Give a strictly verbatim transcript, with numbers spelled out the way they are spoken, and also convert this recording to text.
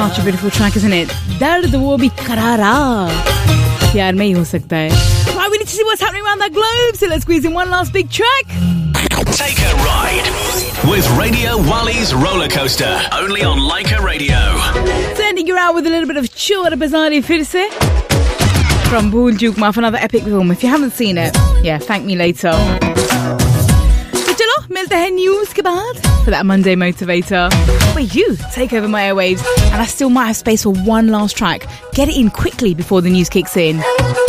Such a beautiful track, isn't it? Dard wo bhi karara. Pyar mein hi ho sakta hai. Right, we need to see what's happening around the globe. So let's squeeze in one last big track. Take a ride with Radio Wally's roller coaster. Only on Leica Radio. Sending you out with a little bit of Chor Bazari fir se. From Bhool Chook Maaf, another epic film. If you haven't seen it, yeah, thank me later. So chalo, milte hain news ke baad for that Monday motivator. Where you take over my airwaves, and I still might have space for one last track. Get it in quickly before the news kicks in.